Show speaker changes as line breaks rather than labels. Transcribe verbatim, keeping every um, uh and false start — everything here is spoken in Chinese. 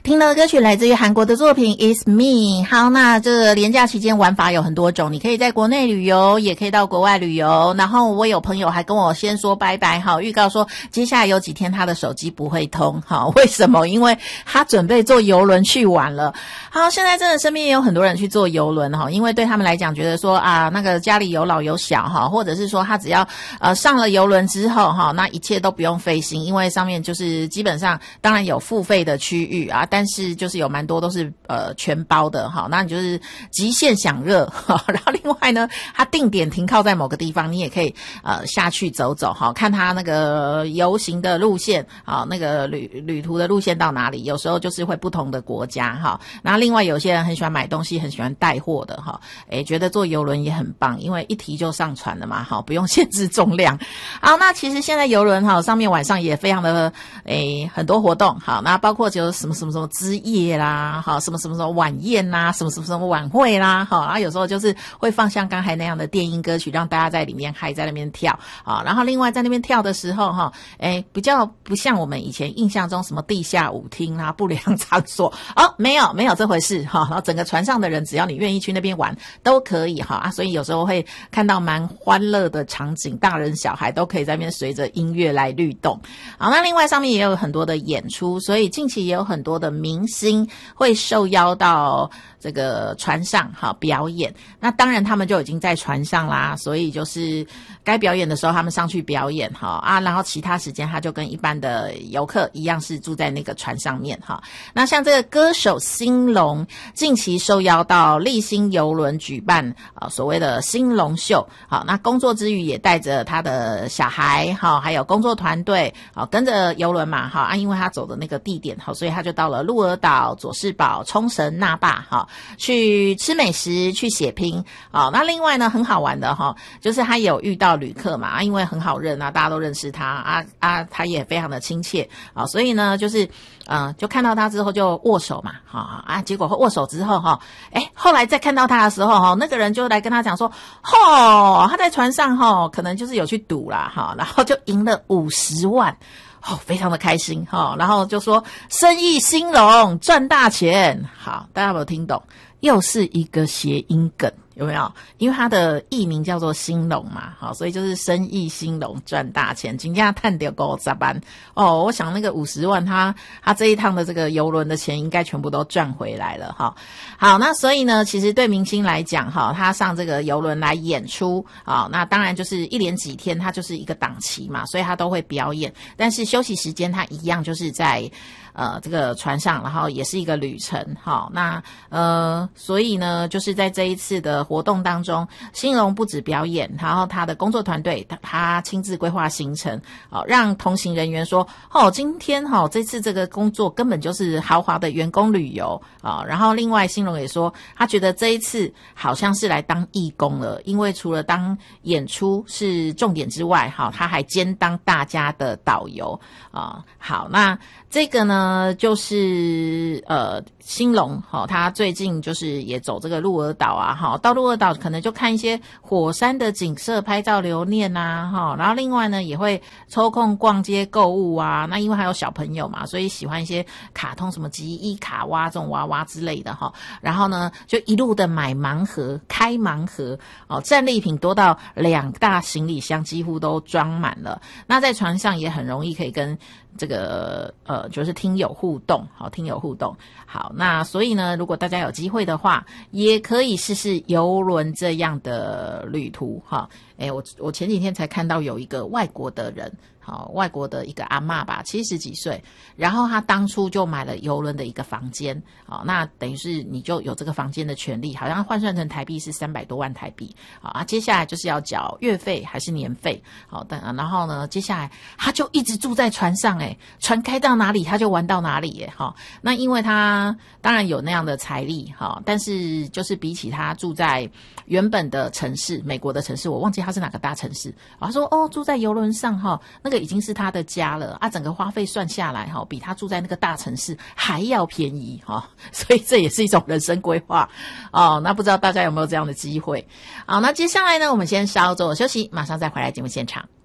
听到的歌曲来自于韩国的作品 It's Me。 好，那这个连假期间玩法有很多种，你可以在国内旅游，也可以到国外旅游。然后我有朋友还跟我先说拜拜，好，预告说接下来有几天他的手机不会通。好，为什么？因为他准备坐邮轮去玩了。好，现在真的身边也有很多人去坐邮轮哈，因为对他们来讲觉得说啊，那个家里有老有小哈，或者是说他只要呃上了邮轮之后哈，那一切都不用费心，因为上面就是基本上当然有付费的区域啊，但是就是有蛮多都是呃全包的哈，那你就是极限享热哈。然后另外呢，它定点停靠在某个地方，你也可以呃下去走走哈，看它那个游行的路线啊，那个旅旅途的路线到哪里，有时候就是会不同的国家哈。然后另外有些人很喜欢买东西，很喜欢带货的哈，诶觉得坐邮轮也很棒，因为一提就上船了嘛哈，不用限制重量。好，那其实现在邮轮哈上面晚上也非常的诶很多活动，好，那包括就是什么什么什么之夜啦，好，什么什么什么晚宴啦，什么什么什么晚会啦，好，然后有时候就是会放像刚才那样的电音歌曲，让大家在里面嗨，在那边跳啊。然后另外在那边跳的时候哈，诶比较不像我们以前印象中什么地下舞厅啦、不良场所哦，没有没有这回事哈。然后整个船上的人，只要你愿意去那边玩都可以哈啊，所以有时候会看到蛮欢乐的场景，大人小孩都可以在那边随着音乐来律动。好，那另外上面也有很多的演出，所以近期也有很多的明星会受邀到这个船上哈表演。那当然他们就已经在船上啦，所以就是该表演的时候他们上去表演哈啊，然后其他时间他就跟一般的游客一样是住在那个船上面哈。那像这个歌手兴隆近期受邀到丽星邮轮举办啊所谓的兴隆秀，好，那工作之余也带着他的小孩哈，还有工作团队好跟着邮轮嘛哈啊，因为他走的那个地点好，所以他就到了鹿儿岛、佐世保、冲绳、那霸哈，去吃美食、去血拼啊。那另外呢，很好玩的哈，就是他有遇到旅客嘛啊，因为很好认啊，大家都认识他啊啊，他也非常的亲切啊，所以呢，就是嗯、呃，就看到他之后就握手嘛啊啊，结果握手之后哈，哎，后来再看到他的时候哈，那个人就来跟他讲说，吼，他在船上哈，可能就是有去赌啦哈，然后就赢了五十万。哦，非常的开心哈、哦，然后就说生意兴隆，赚大钱。好，大家有没有听懂？又是一个谐音梗，有没有？因为它的艺名叫做兴隆嘛，好，所以就是生意兴隆，赚大钱，真正赚到五十万哦。我想那个五十万他，他他这一趟的这个邮轮的钱应该全部都赚回来了哈。好，那所以呢，其实对明星来讲哈，他上这个邮轮来演出啊，那当然就是一连几天，他就是一个档期嘛，所以他都会表演，但是休息时间他一样就是在呃这个船上，然后也是一个旅程哈。那呃。所以呢，就是在这一次的活动当中，兴隆不止表演，然后他的工作团队他他亲自规划行程，哦，让同行人员说，哦，今天哈、哦、这次这个工作根本就是豪华的员工旅游啊、哦。然后另外兴隆也说，他觉得这一次好像是来当义工了，因为除了当演出是重点之外，哈、哦，他还兼当大家的导游啊、哦。好，那这个呢，就是呃兴隆哈、哦，他最近就是。是也走这个鹿儿岛啊，哈，到鹿儿岛可能就看一些火山的景色，拍照留念啊，哈，然后另外呢也会抽空逛街购物啊，那因为还有小朋友嘛，所以喜欢一些卡通什么吉伊卡哇这种娃娃之类的哈，然后呢就一路的买盲盒，开盲盒哦，战利品多到两大行李箱几乎都装满了，那在船上也很容易可以跟这个呃就是听友互动，好，听友互动，好，那所以呢，如果大家有机会的话，也可以试试邮轮这样的旅途哈。诶，我我前几天才看到有一个外国的人，好，外国的一个阿嬷吧，七十几岁，然后他当初就买了邮轮的一个房间，好，那等于是你就有这个房间的权利，好像换算成台币是三百多万台币，好啊，接下来就是要缴月费还是年费，好，但然后呢，接下来他就一直住在船上，诶，船开到哪里他就玩到哪里，耶，好，那因为他当然有那样的财力，好，但是就是比起他住在原本的城市，美国的城市，我忘记他是哪个大城市，他说哦，住在邮轮上哈，那个已经是他的家了啊，整个花费算下来哈，比他住在那个大城市还要便宜哈，所以这也是一种人生规划哦。那不知道大家有没有这样的机会？好，那接下来呢，我们先稍作休息，马上再回来节目现场。